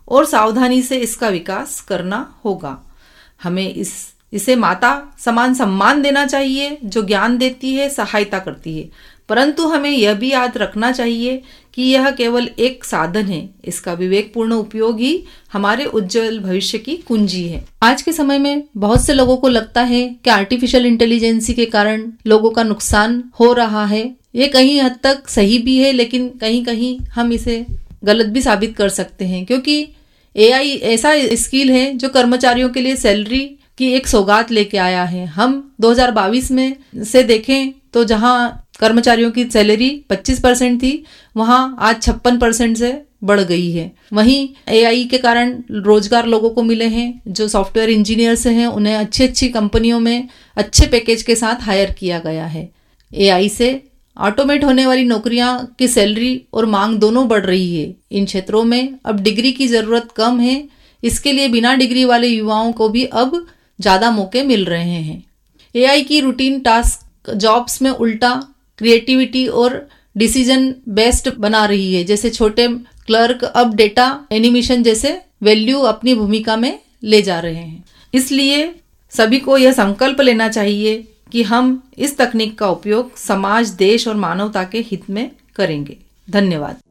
और सावधानी से इसका विकास करना होगा। हमें इसे माता समान सम्मान देना चाहिए, जो ज्ञान देती है, सहायता करती है, परंतु हमें यह भी याद रखना चाहिए कि यह केवल एक साधन है। इसका विवेकपूर्ण उपयोग ही हमारे उज्जवल भविष्य की कुंजी है। आज के समय में बहुत से लोगों को लगता है कि आर्टिफिशियल इंटेलिजेंसी के कारण लोगों का नुकसान हो रहा है। ये कहीं हद तक सही भी है, लेकिन कहीं कहीं हम इसे गलत भी साबित कर सकते हैं, क्योंकि एआई ऐसा स्किल है जो कर्मचारियों के लिए सैलरी की एक सौगात लेके आया है। हम 2022 में से देखें तो जहां कर्मचारियों की सैलरी 25% थी, वहां आज 56% से बढ़ गई है। वहीं एआई के कारण रोजगार लोगों को मिले हैं, जो सॉफ्टवेयर इंजीनियर्स हैं उन्हें अच्छी अच्छी कंपनियों में अच्छे पैकेज के साथ हायर किया गया है। एआई से ऑटोमेट होने वाली नौकरियां की सैलरी और मांग दोनों बढ़ रही है। इन क्षेत्रों में अब डिग्री की जरूरत कम है। इसके लिए बिना डिग्री वाले युवाओं को भी अब ज्यादा मौके मिल रहे हैं। एआई की रूटीन टास्क जॉब्स में उल्टा क्रिएटिविटी और डिसीजन बेस्ड बना रही है। जैसे छोटे क्लर्क अब डेटा एनिमेशन जैसे वैल्यू अपनी भूमिका में ले जा रहे हैं। इसलिए सभी को यह संकल्प लेना चाहिए कि हम इस तकनीक का उपयोग समाज, देश और मानवता के हित में करेंगे। धन्यवाद।